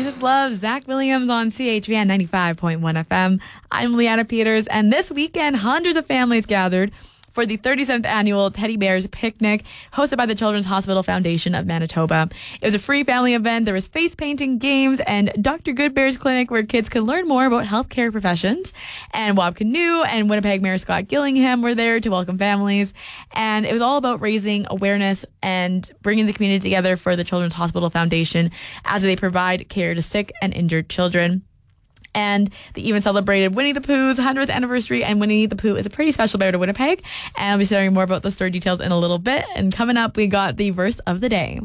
just love Zach Williams on CHVN 95.1 FM. I'm Leanna Peters, and this weekend, hundreds of families gathered for the 37th annual Teddy Bears Picnic, hosted by the Children's Hospital Foundation of Manitoba. It was a free family event. There was face painting, games, and Dr. Goodbear's clinic where kids could learn more about healthcare professions. And Wab Canoe and Winnipeg Mayor Scott Gillingham were there to welcome families. And it was all about raising awareness and bringing the community together for the Children's Hospital Foundation as they provide care to sick and injured children. And they even celebrated Winnie the Pooh's 100th anniversary, and Winnie the Pooh is a pretty special bear to Winnipeg. And I'll be sharing more about the story details in a little bit. And coming up, we got the verse of the day.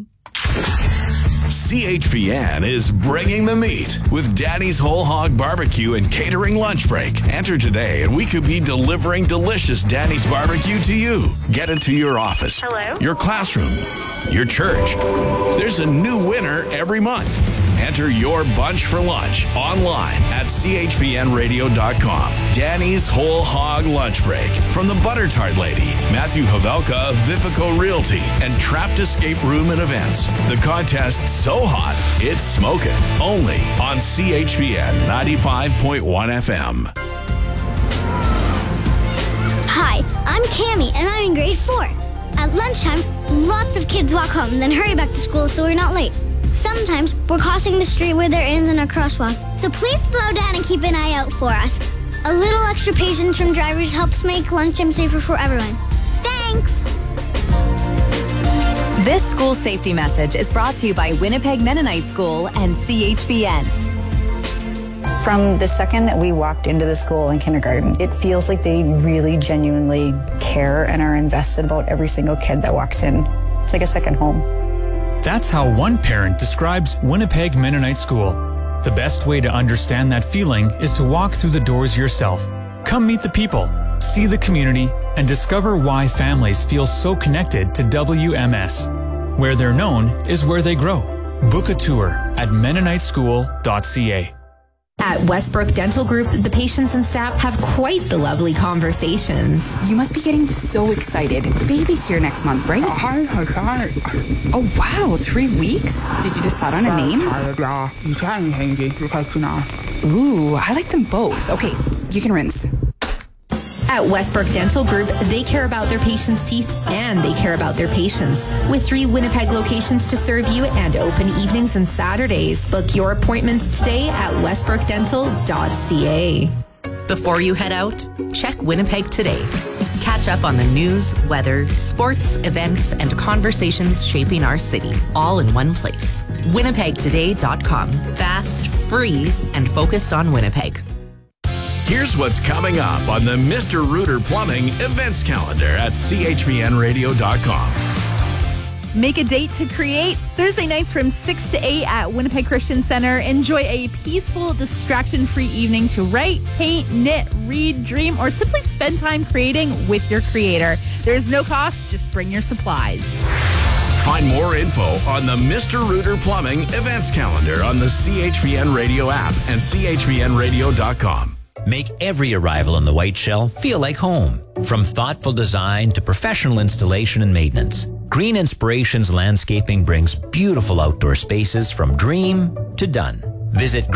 CHVN is bringing the meat with Daddy's Whole Hog Barbecue and Catering Lunch Break. Enter today and we could be delivering delicious Daddy's Barbecue to you. Get it to your office, your classroom, your church. There's a new winner every month. Enter your bunch for lunch online at chvnradio.com. Danny's Whole Hog Lunch Break from the Butter Tart Lady, Matthew Havelka of Vifico Realty, and Trapped Escape Room and Events. The contest so hot, it's smoking. Only on CHVN 95.1 FM. Hi, I'm Cammie, and I'm in grade 4. At lunchtime, lots of kids walk home, then hurry back to school so we're not late. Sometimes we're crossing the street where there isn't a crosswalk, so please slow down and keep an eye out for us. A little extra patience from drivers helps make lunchtime safer for everyone. Thanks! This school safety message is brought to you by Winnipeg Mennonite School and CHVN. From the second that we walked into the school in kindergarten, it feels like they really genuinely care and are invested about every single kid that walks in. It's like a second home. That's how one parent describes Winnipeg Mennonite School. The best way to understand that feeling is to walk through the doors yourself. Come meet the people, see the community, and discover why families feel so connected to WMS. Where they're known is where they grow. Book a tour at mennoniteschool.ca. At Westbrook Dental Group, the patients and staff have quite the lovely conversations. You must be getting so excited. Baby's here next month, right? Oh, wow, 3 weeks? Did you decide on a name? Ooh, I like them both. Okay, you can rinse. At Westbrook Dental Group, they care about their patients' teeth and they care about their patients. With 3 Winnipeg locations to serve you and open evenings and Saturdays. Book your appointments today at westbrookdental.ca. Before you head out, check Winnipeg Today. Catch up on the news, weather, sports, events, and conversations shaping our city, all in one place. winnipegtoday.com. Fast, free, and focused on Winnipeg. Here's what's coming up on the Mr. Rooter Plumbing events calendar at chvnradio.com. Make a date to create. Thursday nights from 6 to 8 at Winnipeg Christian Center. Enjoy a peaceful, distraction-free evening to write, paint, knit, read, dream, or simply spend time creating with your creator. There's no cost. Just bring your supplies. Find more info on the Mr. Rooter Plumbing events calendar on the CHVN Radio app and chvnradio.com. Make every arrival on the White Shell feel like home. From thoughtful design to professional installation and maintenance, Green Inspirations Landscaping brings beautiful outdoor spaces from dream to done. Visit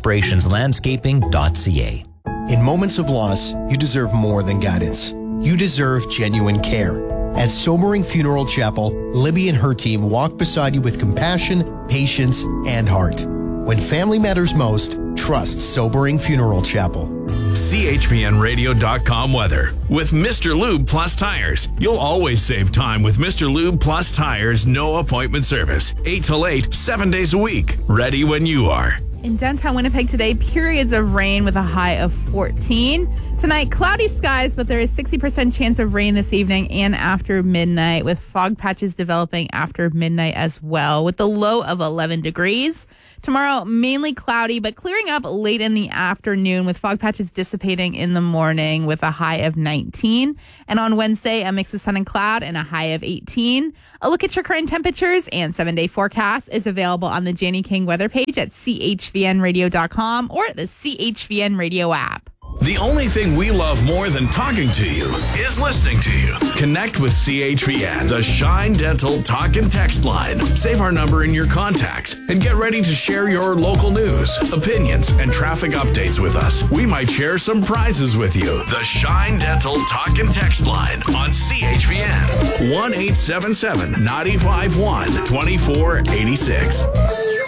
greeninspirationslandscaping.ca. In moments of loss, you deserve more than guidance. You deserve genuine care. At Sobering Funeral Chapel, Libby and her team walk beside you with compassion, patience, and heart. When family matters most, trust Sobering Funeral Chapel. CHVNradio.com weather. With Mr. Lube Plus Tires, you'll always save time with Mr. Lube Plus Tires no appointment service. 8 till 8, 7 days a week. Ready when you are. In downtown Winnipeg today, periods of rain with a high of 14. Tonight, cloudy skies, but there is 60% chance of rain this evening and after midnight, with fog patches developing after midnight as well, with the low of 11 degrees. Tomorrow, mainly cloudy, but clearing up late in the afternoon, with fog patches dissipating in the morning with a high of 19. And on Wednesday, a mix of sun and cloud and a high of 18. A look at your current temperatures and 7-day forecast is available on the Janie King weather page at chvnradio.com or the CHVN Radio app. The only thing we love more than talking to you is listening to you. Connect with CHVN, the Shine Dental talk and text line. Save our number in your contacts and get ready to share your local news, opinions, and traffic updates with us. We might share some prizes with you. The Shine Dental talk and text line on CHVN. 1-877-951-2486.